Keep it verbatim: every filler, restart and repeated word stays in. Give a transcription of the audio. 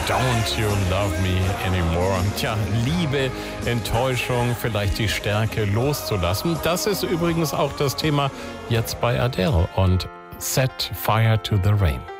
Don't You Love Me Anymore. Tja, Liebe, Enttäuschung, vielleicht die Stärke loszulassen. Das ist übrigens auch das Thema jetzt bei Adele und Set Fire to the Rain.